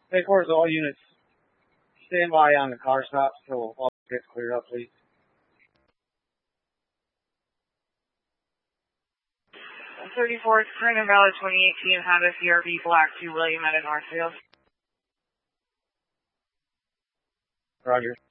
Hey, course, all units, stand by on the car stops till all gets cleared up, please. 34th, current and valid 2018 Honda CRV Black 2 William at Northfield. Roger.